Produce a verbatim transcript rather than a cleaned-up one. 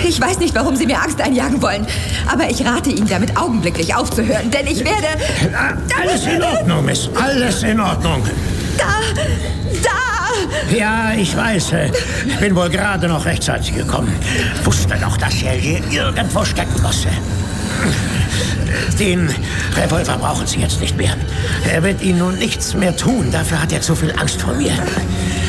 Ich weiß nicht, warum Sie mir Angst einjagen wollen, aber ich rate Ihnen damit augenblicklich aufzuhören, denn ich werde... Alles in Ordnung, Miss. Alles in Ordnung. Da! Da! Ja, ich weiß. Ich bin wohl gerade noch rechtzeitig gekommen. Wusste doch, dass er hier irgendwo stecken musste. Den Revolver brauchen Sie jetzt nicht mehr. Er wird Ihnen nun nichts mehr tun. Dafür hat er zu viel Angst vor mir.